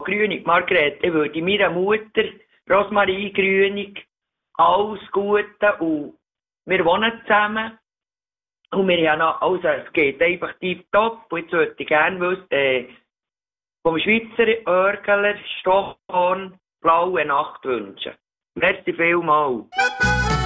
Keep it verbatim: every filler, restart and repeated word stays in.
Grünig, Margret, ich würde meiner Mutter, Rosmarie Grünig, alles Gute und wir wohnen zusammen. Und wir haben noch, also es geht einfach tipptopp. Und jetzt würde ich gerne wissen, äh, vom Schweizer Örgler Stoffhorn blaue Nacht wünschen. Merci vielmals.